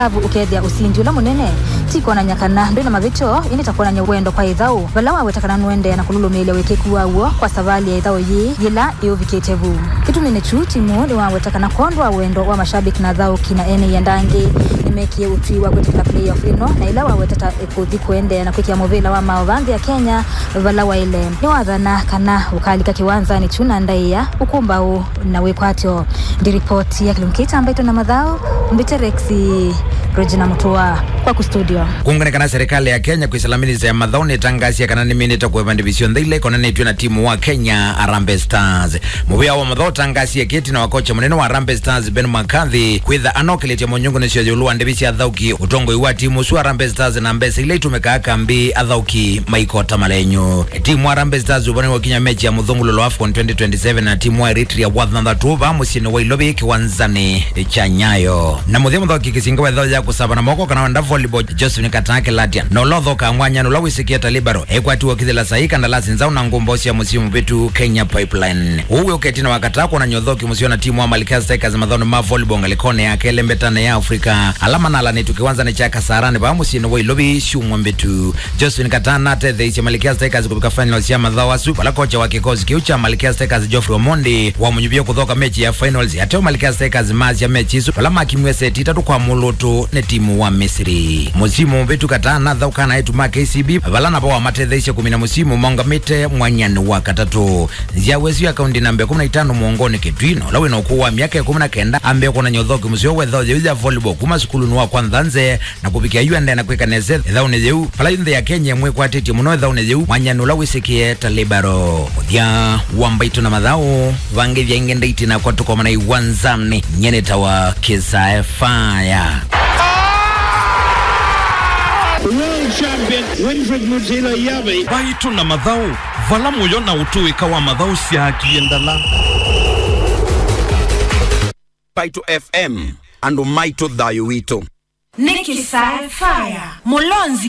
Avu ukethia usindi ula munene tiko na nyakana ndo na mavito initakuwa na nyewendo kwa idhau balawa wetakana nwende na kululumile wekeku wawo kwa savali ya idhau yila iuvikitevu kitu nene timu ni wawetakana kondwa wendo wa mashabiki na dhau kina ene yandangi nimekie utui wa kutika playoff ino na ila wawetata ekuthi kuende na kwikia movela wa maovanzi ya Kenya balawa ile ni wadhana kana ukalika kiwanza ni chuna ndaiya ukumbao na wekwatyo ndi ripoti ya Kilumkita ambayo na madhao mbiterexi Regina Mutua kwa kustudio. Kuungana na serikali ya Kenya kuisalamiza ya madhaoni tangazi ya kanani minita kwa division dhile kona netu na timu wa Kenya Harambee Stars. Mubia wa madhao tangazi ya kiti na wakocha mneno wa Harambee Stars Ben Makadhi kwitha anokilete monyongo nisio yulua ndebisi adhauki utongo iwa timu su Harambee Stars na mbesi ile tumeka kambi adhauki maikota malenyo. Timu wa Harambee Stars ubani wa Kenya mechi ya mudhungu lolo AFCON 2027 na timu wa Eritrea wadhanda tuba musini wa ilobi kiwanzani cha Nyayo. Na mudhimu dhao kikisinga wa dhao ya kusaba na moko kana wanda volleyball Joseph Nikatake Latian no lodho ka mwanya no lawisikia talibaro ekwati wakithela saika na lazi nzao na ngombosi ya musimu betu Kenya Pipeline uwe uketina wakatako na nyodhoki musio na timu wa Malkia Strikers madhono ma volleyball ngalikone ya kele mbetane ya Afrika alama na alani tukiwanza ni chaka sarani ba musino wa ilobi shumwa betu Joseph Nikatana te the Malkia Strikers kupika finals ya madhawa su wala kocha wa kikosi kiucha Malkia Strikers Geoffrey Omondi wa munyubio kudhoka mechi ya finals ya Malkia Strikers mazi ya mechi hizo alama kimwese titatu kwa mulutu ne timu wa Misri musimu betu katana dhaukana yetu ma KCB balana bawa matedheisha 10 musimu mongamite mwanyani wa katatu zia wezi ya kaundi nambe 15 muongoni kitwino lawe na ukuwa miaka ya 19 ambe kuna nyodhoki musio wedho ya volleyball kuma skulu nuwa kwanza nze na kupikia yuende na kweka neze dhaune zeu pala inde ya Kenya mwe kwa titi muno dhaune zeu mwanyani ulawe sikie talibaro mudia wambaitu na madhao vange vya ingende itina kwa tuko mana iwanzamni nyene tawa kisa fire. World champion Winfred Mutila Yabi baitu na madhao vala moyo na utui kawa madhao siya kiendala Baitu FM ando maito dhayo wito Nikki Fire Mulonzi